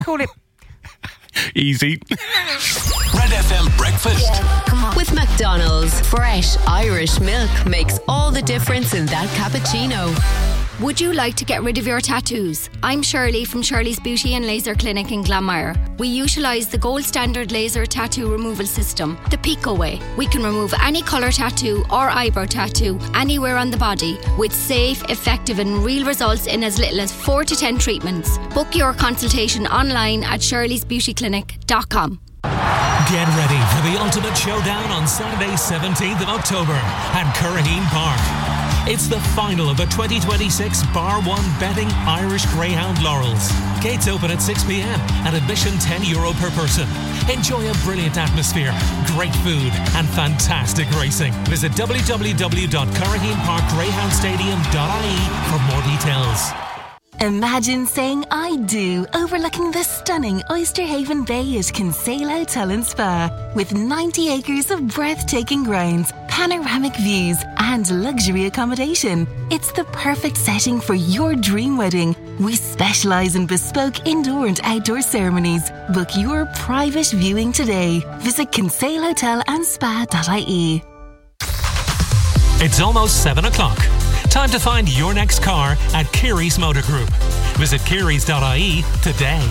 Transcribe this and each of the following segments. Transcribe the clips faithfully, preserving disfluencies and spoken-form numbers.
Call it easy. Red F M breakfast. Yeah, come on. With McDonald's, fresh Irish milk makes all the difference in that cappuccino. Would you like to get rid of your tattoos? I'm Shirley from Shirley's Beauty and Laser Clinic in Glanmire. We utilise the gold standard laser tattoo removal system, the Pico Way. We can remove any colour tattoo or eyebrow tattoo anywhere on the body with safe, effective and real results in as little as four to ten treatments. Book your consultation online at shirleys beauty clinic dot com. Get ready for the ultimate showdown on Saturday, seventeenth of October at Curraheen Park. It's the final of the twenty twenty-six Bar one Betting Irish Greyhound Laurels. Gates open at six p.m. and admission ten euro per person. Enjoy a brilliant atmosphere, great food and fantastic racing. Visit w w w dot curraheen park greyhound stadium dot i e for more details. Imagine saying I do overlooking the stunning Oyster Haven Bay at Kinsale Hotel and Spa. With ninety acres of breathtaking grounds, panoramic views and luxury accommodation. It's the perfect setting for your dream wedding. We specialise in bespoke indoor and outdoor ceremonies. Book your private viewing today. Visit kinsale hotel and spa dot i e. It's almost seven o'clock. Time to find your next car at Keary's Motor Group. Visit kearys dot i e today.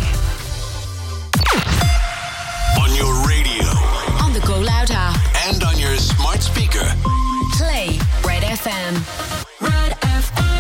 On your radio. On the Go Loud app. And on your smart speaker. Play Red F M. Red F M.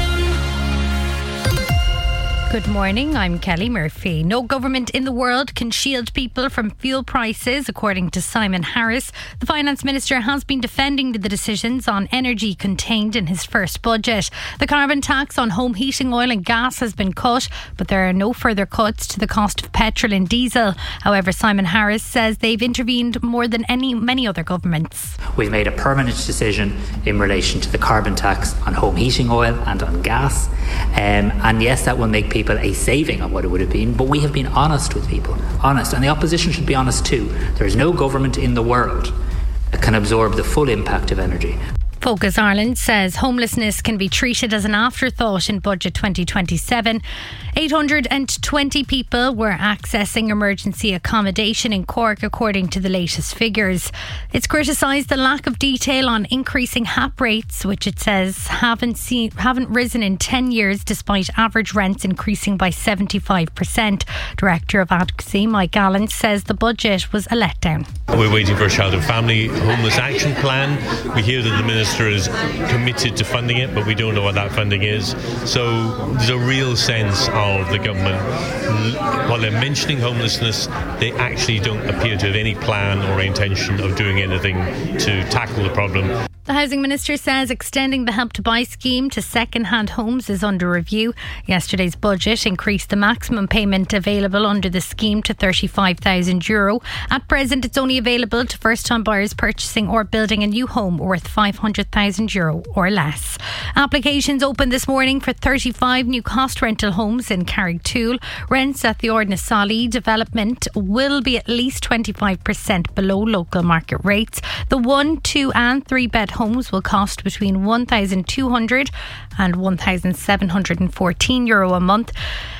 Good morning, I'm Kelly Murphy. No government in the world can shield people from fuel prices, according to Simon Harris. The Finance Minister has been defending the decisions on energy contained in his first budget. The carbon tax on home heating oil and gas has been cut, but there are no further cuts to the cost of petrol and diesel. However, Simon Harris says they've intervened more than any many other governments. We've made a permanent decision in relation to the carbon tax on home heating oil and on gas. Um, and yes, that will make people a saving on what it would have been, but we have been honest with people, honest, and the opposition should be honest too. There is no government in the world that can absorb the full impact of energy. Focus Ireland says homelessness can be treated as an afterthought in Budget twenty twenty-seven. eight hundred twenty people were accessing emergency accommodation in Cork, according to the latest figures. It's criticised the lack of detail on increasing H A P rates, which it says haven't seen, haven't risen in ten years, despite average rents increasing by seventy-five percent. Director of Advocacy, Mike Allen, says the budget was a letdown. We're waiting for a Child and Family Homeless Action Plan. We hear that the Minister is committed to funding it, but we don't know what that funding is. So there's a real sense of the government, while they're mentioning homelessness, they actually don't appear to have any plan or intention of doing anything to tackle the problem. The Housing Minister says extending the Help to Buy scheme to second-hand homes is under review. Yesterday's budget increased the maximum payment available under the scheme to thirty-five thousand euro. At present, it's only available to first-time buyers purchasing or building a new home worth five hundred thousand euro or less. Applications opened this morning for thirty-five new cost rental homes in Carrigtwohill. Rents at the Ordnasali development will be at least twenty-five percent below local market rates. The one, two and three bed homes will cost between one thousand two hundred and one thousand seven hundred fourteen euro a month.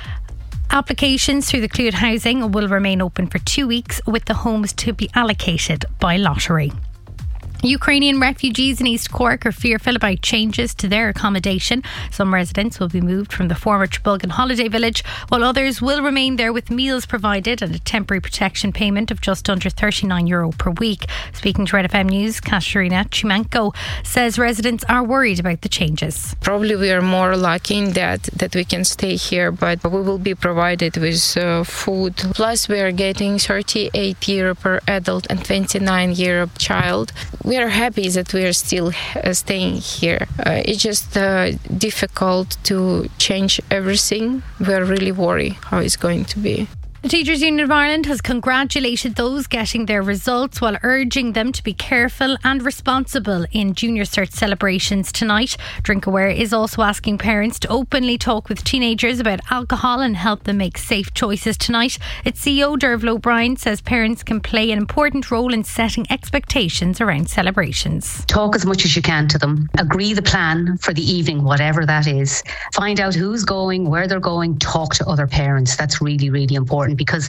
Applications through the Clúid Housing will remain open for two weeks, with the homes to be allocated by lottery. Ukrainian refugees in East Cork are fearful about changes to their accommodation. Some residents will be moved from the former Trabolgan holiday village, while others will remain there with meals provided and a temporary protection payment of just under thirty-nine euro per week. Speaking to Red F M News, Katerina Chimenko says residents are worried about the changes. Probably we are more lucky in that, that we can stay here, but we will be provided with uh, food. Plus we are getting thirty-eight euro per adult and twenty-nine euro per child. We are happy that we are still uh, staying here. Uh, it's just uh, difficult to change everything. We are really worried how it's going to be. The Teachers Union of Ireland has congratulated those getting their results while urging them to be careful and responsible in Junior Cert celebrations tonight. DrinkAware is also asking parents to openly talk with teenagers about alcohol and help them make safe choices tonight. Its C E O Derval O'Brien says parents can play an important role in setting expectations around celebrations. Talk as much as you can to them. Agree the plan for the evening, whatever that is. Find out who's going, where they're going. Talk to other parents. That's really, really important. important because